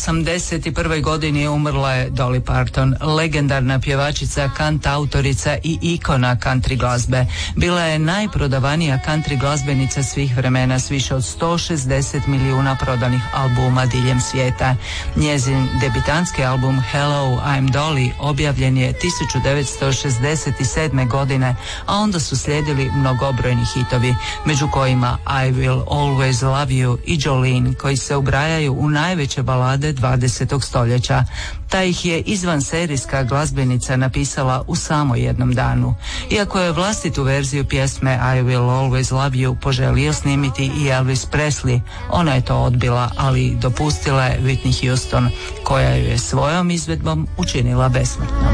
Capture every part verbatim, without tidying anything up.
osamdeset prvoj godini umrla je Dolly Parton, legendarna pjevačica, kantautorica i ikona country glazbe. Bila je najprodavanija country glazbenica svih vremena s više od sto šezdeset milijuna prodanih albuma diljem svijeta. Njezin debitantski album Hello, I'm Dolly objavljen je tisuću devetsto šezdeset sedme. godine, a onda su slijedili mnogobrojni hitovi, među kojima I Will Always Love You i Jolene, koji se ubrajaju u najveće balade dvadesetog stoljeća. Ta ih je izvanserijska glazbenica napisala u samo jednom danu. Iako je vlastitu verziju pjesme I Will Always Love You poželio snimiti i Elvis Presley, ona je to odbila, ali dopustila je Whitney Houston, koja ju je svojom izvedbom učinila besmrtnom.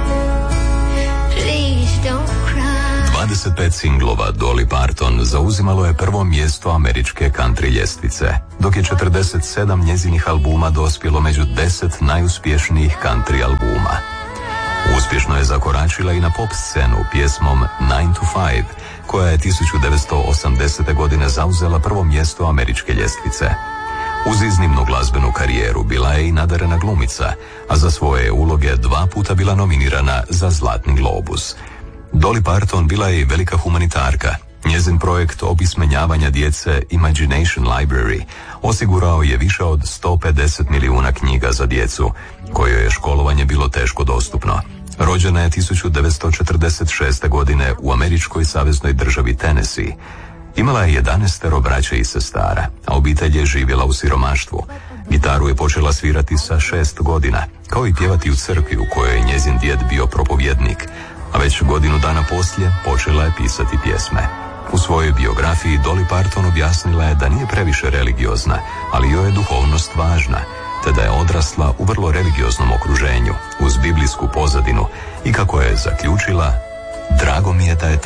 dvadeset pet singlova Dolly Parton zauzimalo je prvo mjesto američke country ljestvice, dok je četrdeset sedam njezinih albuma dospjelo među deset najuspješnijih country albuma. Uspješno je zakoračila i na pop scenu pjesmom nine to five, koja je tisuću devetsto osamdesete. godine zauzela prvo mjesto američke ljestvice. Uz iznimnu glazbenu karijeru bila je i nadarena glumica, a za svoje uloge dva puta bila nominirana za Zlatni globus. Dolly Parton bila je i velika humanitarka. Njezin projekt opismenjavanja djece Imagination Library osigurao je više od sto pedeset milijuna knjiga za djecu, kojoj je školovanje bilo teško dostupno. Rođena je tisuću devetsto četrdeset šeste. godine u američkoj saveznoj državi Tennessee. Imala je jedanaestero braće i sestara, a obitelj je živjela u siromaštvu. Gitaru je počela svirati sa šest godina, kao i pjevati u crkvi u kojoj je njezin djed bio propovjednik, a već godinu dana poslije počela je pisati pjesme. U svojoj biografiji Dolly Parton objasnila je da nije previše religiozna, ali joj je duhovnost važna, te da je odrasla u vrlo religioznom okruženju, uz biblijsku pozadinu, i kako je zaključila: drago mi je da je